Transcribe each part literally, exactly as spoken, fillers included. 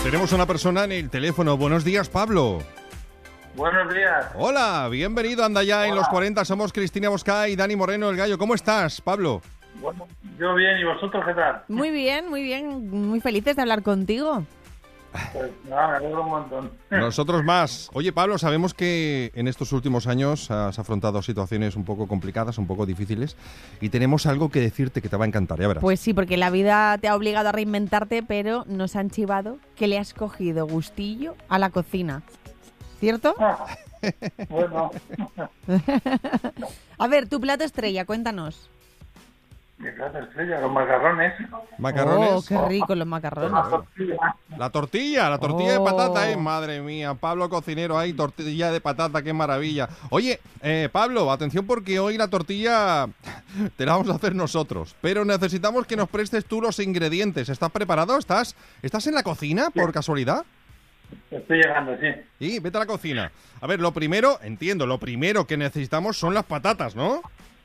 Tenemos una persona en el teléfono. Buenos días, Pablo. Buenos días. Hola, bienvenido. Anda ya. Hola. En los cuarenta. Somos Cristina Bosca y Dani Moreno, el gallo. ¿Cómo estás, Pablo? Bueno, yo bien. ¿Y vosotros qué tal? Muy bien, muy bien. Muy felices de hablar contigo. Pues nada, me alegro un montón. Nosotros más. Oye, Pablo, sabemos que en estos últimos años has afrontado situaciones un poco complicadas, un poco difíciles, y tenemos algo que decirte que te va a encantar, ya verás. Pues sí, porque la vida te ha obligado a reinventarte, pero nos han chivado que le has cogido gustillo a la cocina. ¿Cierto? Ah, bueno. A ver, tu plato estrella, cuéntanos. Mi plato estrella, los macarrones. ¿Macarrones? Oh, qué rico los macarrones. La tortilla. La tortilla, la tortilla Oh. de patata, eh, madre mía. Pablo cocinero ahí, tortilla de patata, qué maravilla. Oye, eh, Pablo, atención porque hoy la tortilla te la vamos a hacer nosotros, pero necesitamos que nos prestes tú los ingredientes. ¿Estás preparado? ¿Estás, ¿Estás en la cocina, por casualidad? Estoy llegando, sí. Sí, vete a la cocina. A ver, lo primero, entiendo, lo primero que necesitamos son las patatas, ¿no?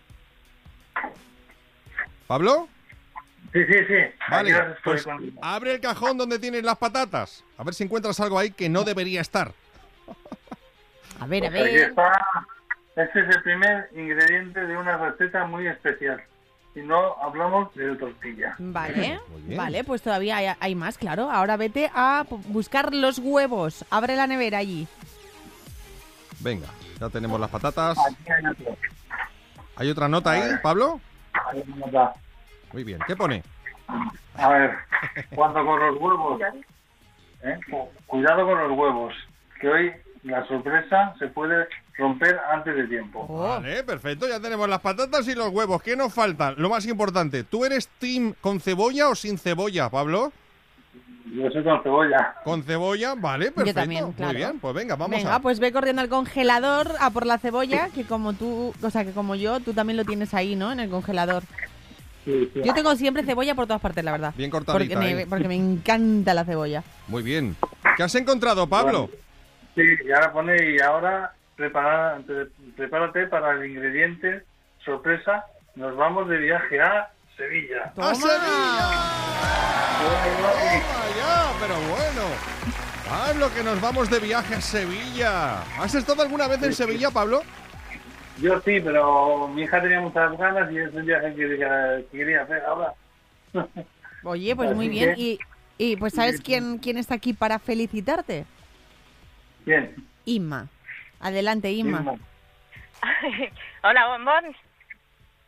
¿Pablo? Sí, sí, sí. Vale, Aquí las estoy pues con- abre el cajón donde tienes las patatas. A ver si encuentras algo ahí que no debería estar. A ver, a Pues aquí ver. está. Este es el primer ingrediente de una receta muy especial. Si no, hablamos de tortilla. Vale, Muy bien. vale, pues todavía hay, hay más, claro. Ahora vete a p- buscar los huevos. Abre la nevera allí. Venga, ya tenemos las patatas. Aquí hay otro. ¿Hay otra nota ahí, Pablo? Ahí no está. Muy bien, ¿qué pone? A ver, cuando con los huevos, ¿eh? Cu- cuidado con los huevos, que hoy la sorpresa se puede romper antes de tiempo. Oh. Vale, perfecto, ya tenemos las patatas y los huevos. ¿Qué nos falta? Lo más importante, ¿tú eres team con cebolla o sin cebolla, Pablo? Yo soy con cebolla. Con cebolla, vale, perfecto. también, claro. Muy bien, pues venga, vamos Venga, a... pues ve corriendo al congelador a por la cebolla, que como tú, o sea, que como yo, tú también lo tienes ahí, ¿no? En el congelador. Sí, sí. Yo tengo siempre cebolla por todas partes, la verdad. Bien Porque cortadita me, ahí. porque me encanta la cebolla. Muy bien. ¿Qué has encontrado, Pablo? Sí, y ahora pone, y ahora prepara, pre- prepárate para el ingrediente sorpresa. Nos vamos de viaje a Sevilla. ¡Toma! ¡A Sevilla! ¡Toma ya! Pero bueno. Pablo, que nos vamos de viaje a Sevilla. ¿Has estado alguna vez en Sevilla, Pablo? Yo sí, pero mi hija tenía muchas ganas y es el viaje que quería, que quería hacer ahora. Oye, pues Así muy bien. que- Y, y pues ¿sabes quién, quién está aquí para felicitarte? Bien. Inma. Adelante, Inma. Irma. Hola, bombón.